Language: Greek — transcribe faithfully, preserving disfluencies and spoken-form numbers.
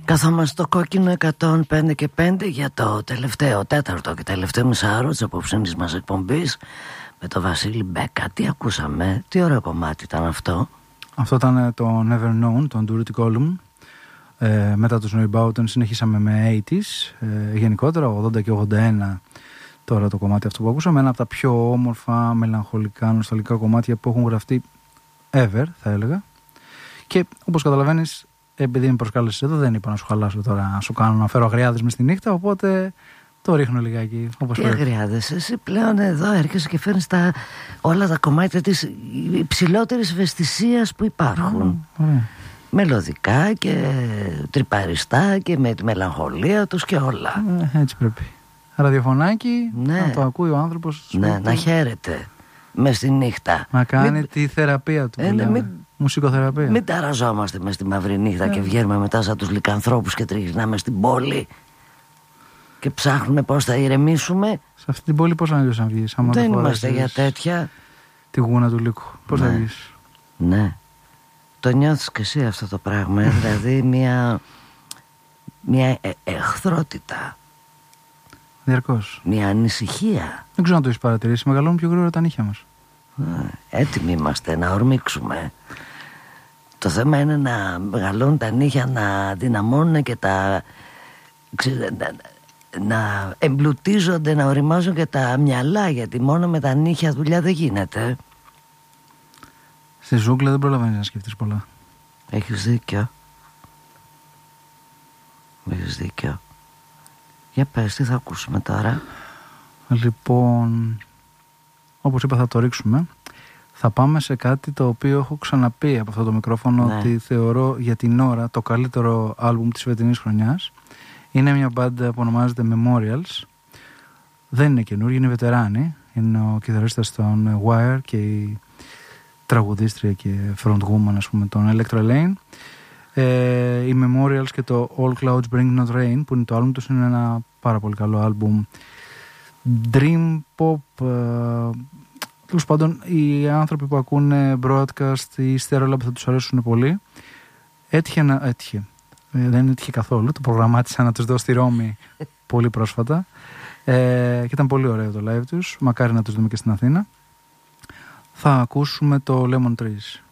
Καθόμαστε στο κόκκινο εκατόν πέντε και πέντε για το τελευταίο, τέταρτο και τελευταίο μισάωρο της απόψινής μας εκπομπής με τον Βασίλη Μπέκα. Τι ακούσαμε, τι ωραίο κομμάτι ήταν αυτό. Αυτό ήταν το Never Known, τον Duty Column. Ε, μετά το Snowy Bowden συνεχίσαμε με ογδόντα, ε, γενικότερα ογδόντα και ογδόντα ένα. Τώρα το κομμάτι αυτό που ακούσαμε, ένα από τα πιο όμορφα, μελαγχολικά, νοσταλγικά κομμάτια που έχουν γραφτεί ever, θα έλεγα. Και όπως καταλαβαίνεις, επειδή με προσκάλεσες εδώ, δεν είπα να σου χαλάσω τώρα, να σου κάνω να φέρω αγριάδες μες στη νύχτα, οπότε το ρίχνω λιγάκι όπως τι πρέπει. αγριάδες, εσύ πλέον εδώ έρχεσαι και φέρνεις τα, όλα τα κομμάτια της υψηλότερης ευαισθησίας που υπάρχουν. Mm, ωραία. Μελωδικά και τρυπαριστά και με τη μελαγχολία τους και όλα. Ε, έτσι πρέπει. Ραδιοφωνάκι, ναι. Να το ακούει ο άνθρωπος. Ναι, να χαίρεται μες στη νύχτα. Να κάνει μην... τη θεραπεία του. Ε, ναι, μην... Μουσικοθεραπεία. Μην ταραζόμαστε μες στη μαύρη νύχτα, yeah. και βγαίνουμε μετά σαν τους λυκανθρώπους και τριγυρνάμε στην πόλη και ψάχνουμε πώς θα ηρεμήσουμε. Σε αυτή την πόλη πώς να βγεις, να βγεις. Δεν είμαστε για τέτοια. Τη γούνα του λύκου. Πώς ναι. θα βγεις. Ναι. Το νιώθεις και εσύ αυτό το πράγμα, δηλαδή μια, μια ε, εχθρότητα. Διαρκώς. Μια ανησυχία. Δεν ξέρω αν το έχεις παρατηρήσει, μεγαλώνουν πιο γρήγορα τα νύχια μας. Έτοιμοι είμαστε να ορμήξουμε. Το θέμα είναι να μεγαλώνουν τα νύχια, να δυναμώνουν και τα να, να εμπλουτίζονται, να οριμάζουν και τα μυαλά, γιατί μόνο με τα νύχια δουλειά δεν γίνεται. Στη ζούγκλα δεν προλαβαίνεις να σκεφτείς πολλά. Έχεις δίκιο. Έχεις δίκιο. Για πες, τι θα ακούσουμε τώρα. Λοιπόν, όπως είπα θα το ρίξουμε. Θα πάμε σε κάτι το οποίο έχω ξαναπεί από αυτό το μικρόφωνο, ναι. Ότι θεωρώ για την ώρα το καλύτερο άλμπουμ της φετινής χρονιάς. Είναι μια μπάντα που ονομάζεται Memorials. Δεν είναι καινούργια, είναι βετεράνοι. Είναι ο κιθαρίστας των Wire και η τραγουδίστρια και frontwoman, ας πούμε, των Electra Lane. Ε, οι Memorials και το All Clouds Bring Not Rain, που είναι το άλμπουμ τους, είναι ένα πάρα πολύ καλό άλμπουμ dream pop. ε, Τέλος πάντων, οι άνθρωποι που ακούνε broadcast ή Stereolab θα τους αρέσουν πολύ. Έτυχε να... Έτυχε. Ε, δεν έτυχε καθόλου. Το προγραμμάτισα να τους δω στη Ρώμη πολύ πρόσφατα. Ε, και ήταν πολύ ωραίο το live τους. Μακάρι να τους δούμε και στην Αθήνα. Θα ακούσουμε το Lemon Trees.